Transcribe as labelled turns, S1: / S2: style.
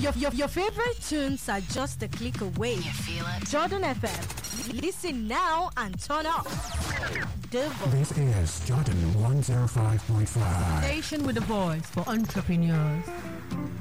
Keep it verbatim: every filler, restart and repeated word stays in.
S1: Your, your, your favorite tunes are just a click away.
S2: You feel it?
S1: Jordan F M. Listen now and turn up. The
S3: This is Jordan one oh five point five.
S4: Station with a voice for entrepreneurs.